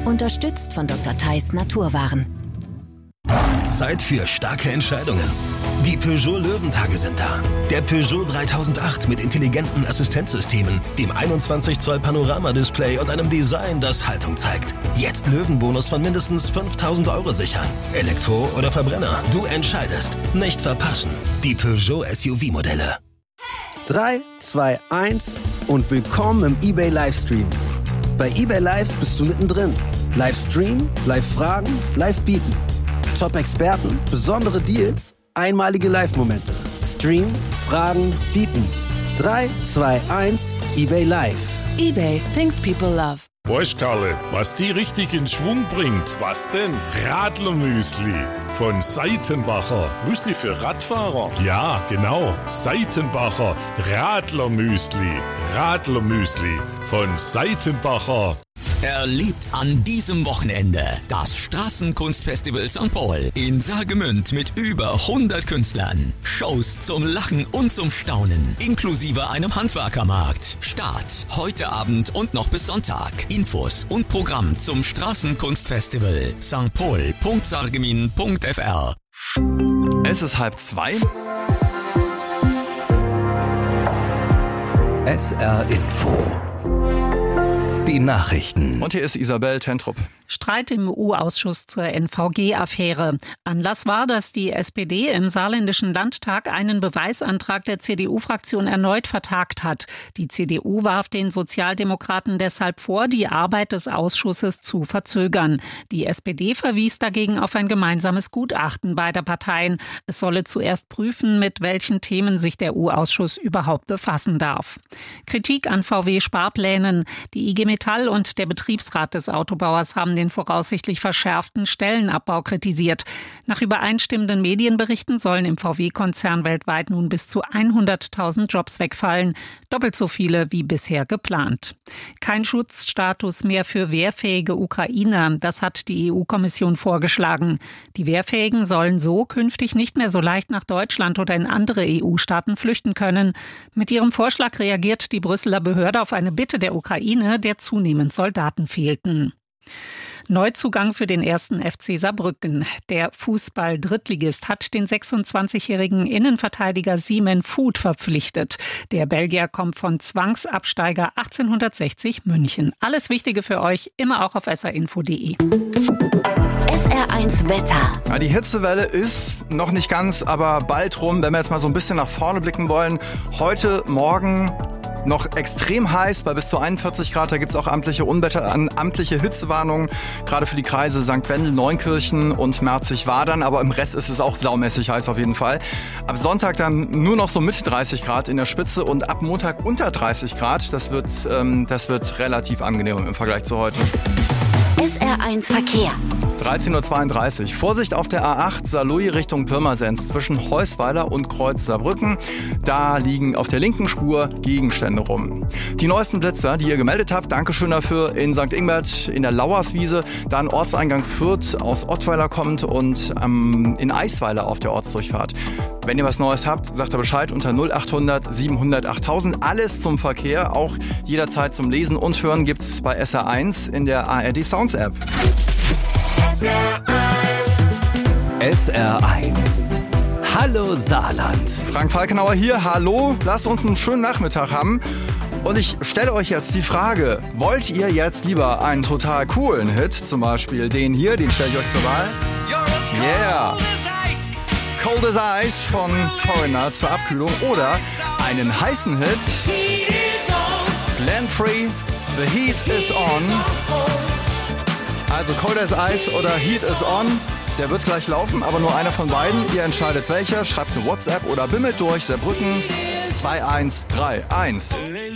Unterstützt von Dr. Theis Naturwaren. Zeit für starke Entscheidungen. Die Peugeot Löwentage sind da. Der Peugeot 3008 mit intelligenten Assistenzsystemen, dem 21 Zoll Panoramadisplay und einem Design, das Haltung zeigt. Jetzt Löwenbonus von mindestens 5.000 Euro sichern. Elektro oder Verbrenner, du entscheidest. Nicht verpassen. Die Peugeot SUV-Modelle. 3, 2, 1 und willkommen im eBay Livestream. Bei eBay Live bist du mittendrin. Livestream, Live-Fragen, Live-Bieten. Top-Experten, besondere Deals, einmalige Live-Momente. Stream, Fragen, Bieten. 3, 2, 1, eBay Live. eBay, things people love. Weißt Karle, was die richtig in Schwung bringt? Was denn? Radlermüsli von Seitenbacher. Müsli für Radfahrer? Ja, genau. Seitenbacher Radlermüsli. Radlermüsli von Seitenbacher. Erlebt an diesem Wochenende das Straßenkunstfestival St. Paul in Saargemünd mit über 100 Künstlern. Shows zum Lachen und zum Staunen, inklusive einem Handwerkermarkt. Start heute Abend und noch bis Sonntag. Infos und Programm zum Straßenkunstfestival stpaul.sargemin.fr. Es ist 1:30. SR Info. Die Nachrichten. Und hier ist Isabel Tentrup. Streit im EU-Ausschuss zur NVG-Affäre. Anlass war, dass die SPD im saarländischen Landtag einen Beweisantrag der CDU-Fraktion erneut vertagt hat. Die CDU warf den Sozialdemokraten deshalb vor, die Arbeit des Ausschusses zu verzögern. Die SPD verwies dagegen auf ein gemeinsames Gutachten beider Parteien. Es solle zuerst prüfen, mit welchen Themen sich der EU-Ausschuss überhaupt befassen darf. Kritik an VW-Sparplänen. Die IG Metall und der Betriebsrat des Autobauers haben den voraussichtlich verschärften Stellenabbau kritisiert. Nach übereinstimmenden Medienberichten sollen im VW-Konzern weltweit nun bis zu 100.000 Jobs wegfallen, doppelt so viele wie bisher geplant. Kein Schutzstatus mehr für wehrfähige Ukrainer, das hat die EU-Kommission vorgeschlagen. Die Wehrfähigen sollen so künftig nicht mehr so leicht nach Deutschland oder in andere EU-Staaten flüchten können. Mit ihrem Vorschlag reagiert die Brüsseler Behörde auf eine Bitte der Ukraine, der zunehmend Soldaten fehlten. Neuzugang für den 1. FC Saarbrücken. Der Fußball-Drittligist hat den 26-jährigen Innenverteidiger Simon Voet verpflichtet. Der Belgier kommt von Zwangsabsteiger 1860 München. Alles Wichtige für euch, immer auch auf srinfo.de. SR1 Wetter. Ja, die Hitzewelle ist noch nicht ganz, aber bald rum. Wenn wir jetzt mal so ein bisschen nach vorne blicken wollen. Heute Morgen noch extrem heiß, bei bis zu 41 Grad. Da gibt es auch amtliche Hitzewarnungen, gerade für die Kreise St. Wendel, Neunkirchen und Merzig-Wadern. Aber im Rest ist es auch saumäßig heiß auf jeden Fall. Ab Sonntag dann nur noch so Mitte 30 Grad in der Spitze und ab Montag unter 30 Grad. Das wird relativ angenehm im Vergleich zu heute. SR1 Verkehr. 13.32 Uhr. Vorsicht auf der A8 Saarlouis Richtung Pirmasens zwischen Heusweiler und Kreuz Saarbrücken. Da liegen auf der linken Spur Gegenstände rum. Die neuesten Blitzer, die ihr gemeldet habt, Dankeschön dafür, in St. Ingbert, in der Lauerswiese, dann Ortseingang Fürth aus Ottweiler kommt und in Eisweiler auf der Ortsdurchfahrt. Wenn ihr was Neues habt, sagt ihr Bescheid unter 0800 700 8000. Alles zum Verkehr, auch jederzeit zum Lesen und Hören gibt's bei SR1 in der ARD Sounds App. SR1. Hallo Saarland. Frank Falkenauer hier, hallo. Lasst uns einen schönen Nachmittag haben. Und ich stelle euch jetzt die Frage, wollt ihr jetzt lieber einen total coolen Hit, zum Beispiel den hier, den stelle ich euch zur Wahl? Yeah! Cold as Ice von Foreigner zur Abkühlung oder einen heißen Hit, Glenn Frey, The Heat is On. Also Cold as Ice oder Heat is On, der wird gleich laufen, aber nur einer von beiden. Ihr entscheidet welcher, schreibt eine WhatsApp oder bimmelt durch Saarbrücken 2131.